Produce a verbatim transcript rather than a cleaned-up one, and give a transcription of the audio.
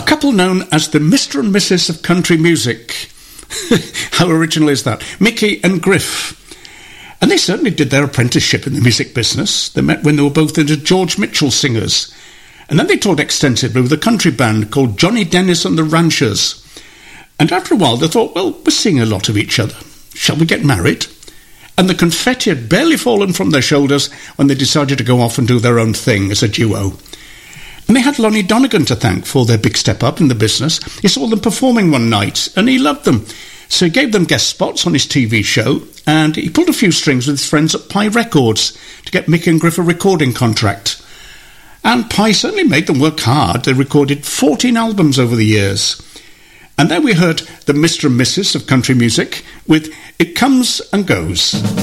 couple known as the Mister and Missus of Country Music. How original is that? Mickey and Griff. And they certainly did their apprenticeship in the music business. They met when they were both into George Mitchell Singers. And then they toured extensively with a country band called Johnny Dennis and the Ranchers. And after a while they thought, well, we're seeing a lot of each other. Shall we get married? And the confetti had barely fallen from their shoulders when they decided to go off and do their own thing as a duo. And they had Lonnie Donegan to thank for their big step up in the business. He saw them performing one night and he loved them. So he gave them guest spots on his T V show and he pulled a few strings with his friends at Pye Records to get Mick and Griff a recording contract. And Pye certainly made them work hard. They recorded fourteen albums over the years. And then we heard the Mister and Missus of Country Music with It Comes and Goes.